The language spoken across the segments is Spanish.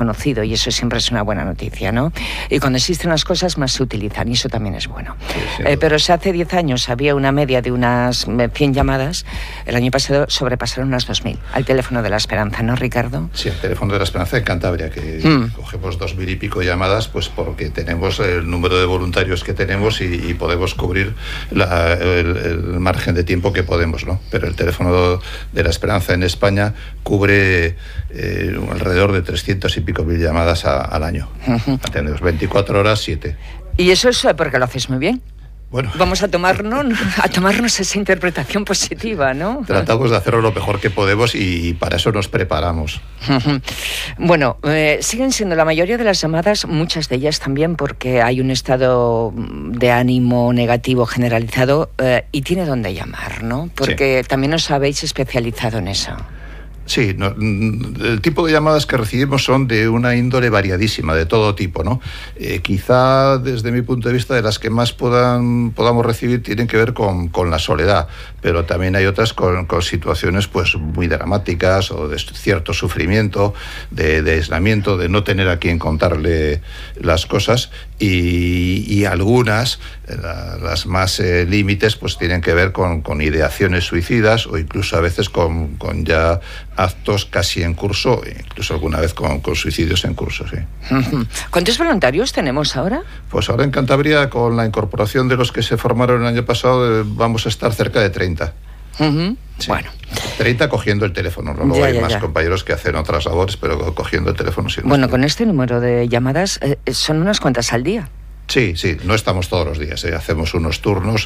desconocido, y eso siempre es una buena noticia, ¿no? Y cuando existen las cosas más se utilizan, y eso también es bueno. Sí, Pero si hace 10 años había una media de unas 100 llamadas, el año pasado sobrepasaron unas 2.000 al teléfono de la Esperanza, ¿no, Ricardo? Sí, el teléfono de la Esperanza en Cantabria, que cogemos 2.000 y pico llamadas, pues porque tenemos el número de voluntarios que tenemos y podemos cubrir el margen de tiempo que podemos, ¿no? Pero el teléfono de la Esperanza en España cubre alrededor de 300 y pico mil llamadas al año. Atendemos 24 horas, 7. Y eso es porque lo haces muy bien. Bueno, vamos a tomarnos esa interpretación positiva, ¿no? Tratamos de hacerlo lo mejor que podemos y para eso nos preparamos. Bueno, siguen siendo la mayoría de las llamadas, muchas de ellas también porque hay un estado de ánimo negativo generalizado y tiene dónde llamar, ¿no? Porque también os habéis especializado en eso. Sí, el tipo de llamadas que recibimos son de una índole variadísima, de todo tipo, ¿no? Quizá desde mi punto de vista de las que más podamos recibir tienen que ver con la soledad, pero también hay otras con situaciones pues muy dramáticas o de cierto sufrimiento, de aislamiento, de no tener a quien contarle las cosas y algunas, las más límites, pues tienen que ver con ideaciones suicidas o incluso a veces con ya actos casi en curso, incluso alguna vez con suicidios en curso, sí. ¿Cuántos voluntarios tenemos ahora? Pues ahora en Cantabria, con la incorporación de los que se formaron el año pasado, vamos a estar cerca de 30. Sí. Bueno. 30 cogiendo el teléfono, ¿no? Luego hay más compañeros que hacen otras labores, pero cogiendo el teléfono sí. Bueno, con este número de llamadas son unas cuantas al día. Sí, no estamos todos los días, hacemos unos turnos,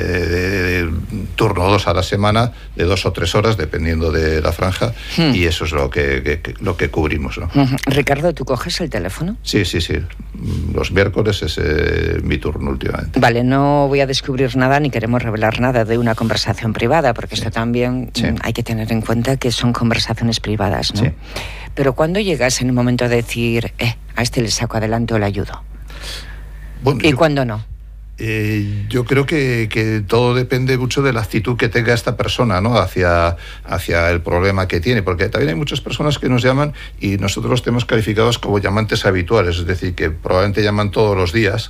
turno 2 a la semana, de 2 o 3 horas, dependiendo de la franja, y eso es lo que cubrimos, ¿no? Ricardo, ¿tú coges el teléfono? Sí. Los miércoles es mi turno últimamente. Vale, no voy a descubrir nada ni queremos revelar nada de una conversación privada, porque esto también hay que tener en cuenta que son conversaciones privadas, ¿no? Sí. Pero ¿cuándo llegas en el momento de decir, a este le saco adelante o le ayudo? Bueno, ¿Y cuándo no? Yo creo que todo depende mucho de la actitud que tenga esta persona, ¿no? hacia el problema que tiene, porque también hay muchas personas que nos llaman y nosotros los tenemos calificados como llamantes habituales, es decir, que probablemente llaman todos los días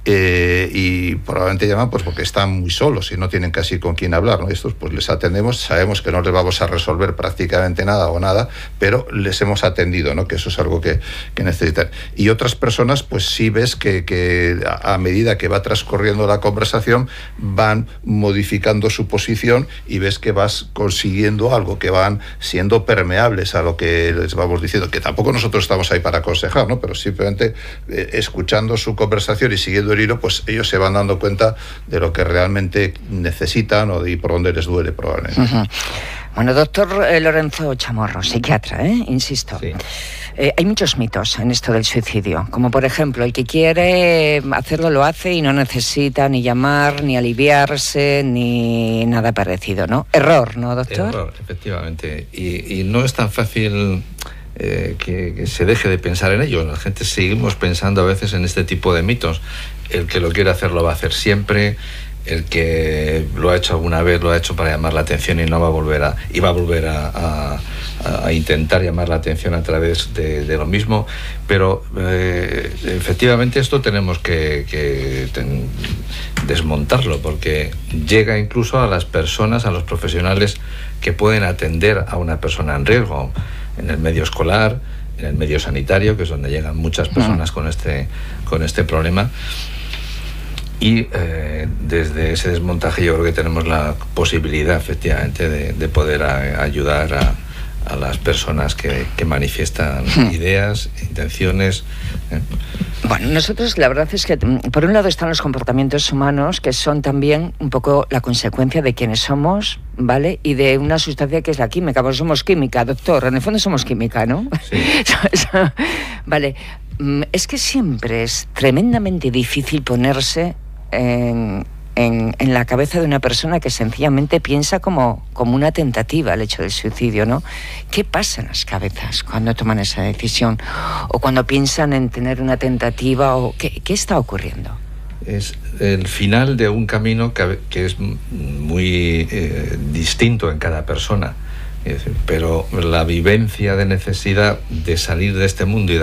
y probablemente llaman pues porque están muy solos y no tienen casi con quién hablar, ¿no? Estos pues les atendemos, sabemos que no les vamos a resolver prácticamente nada, pero les hemos atendido, ¿no? Que eso es algo que necesitan. Y otras personas pues sí ves que a medida que va transcurriendo la conversación van modificando su posición y ves que vas consiguiendo algo, que van siendo permeables a lo que les vamos diciendo, que tampoco nosotros estamos ahí para aconsejar, ¿no? Pero simplemente escuchando su conversación y siguiendo el hilo, pues ellos se van dando cuenta de lo que realmente necesitan y por dónde les duele probablemente. Bueno, doctor Lorenzo Chamorro, psiquiatra, insisto. Sí. Hay muchos mitos en esto del suicidio, como por ejemplo, el que quiere hacerlo lo hace y no necesita ni llamar, ni aliviarse, ni nada parecido, ¿no? Error, ¿no, doctor? Error, efectivamente. Y no es tan fácil que se deje de pensar en ello. La gente seguimos pensando a veces en este tipo de mitos. El que lo quiere hacer lo va a hacer siempre. El que lo ha hecho alguna vez lo ha hecho para llamar la atención y no va a volver a intentar llamar la atención a través de lo mismo, pero efectivamente esto tenemos que desmontarlo, porque llega incluso a las personas, a los profesionales que pueden atender a una persona en riesgo, en el medio escolar, en el medio sanitario, que es donde llegan muchas personas con este problema. Y desde ese desmontaje yo creo que tenemos la posibilidad efectivamente de poder ayudar a las personas que manifiestan ideas, intenciones. Bueno, nosotros la verdad es que por un lado están los comportamientos humanos, que son también un poco la consecuencia de quienes somos, ¿vale? Y de una sustancia que es la química, porque somos química, doctor, en el fondo somos química, ¿no? Sí. Vale, es que siempre es tremendamente difícil ponerse en la cabeza de una persona que sencillamente piensa como una tentativa el hecho del suicidio, ¿no? ¿Qué pasa en las cabezas cuando toman esa decisión? O cuando piensan en tener una tentativa, o ¿qué está ocurriendo? Es el final de un camino que es muy distinto en cada persona, pero la vivencia de necesidad de salir de este mundo y